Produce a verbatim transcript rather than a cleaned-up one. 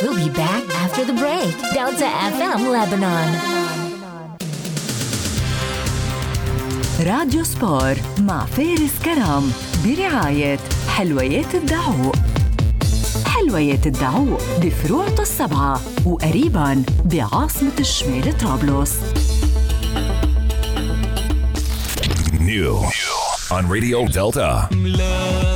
We'll be back after the break. Delta إف إم Lebanon. راديو سبور مع فارس كرام برعاية حلويات الدعوق. حلويات الدعوق بفروع السبعة وقريباً بعاصمة الشمال طرابلس. New on Radio Delta.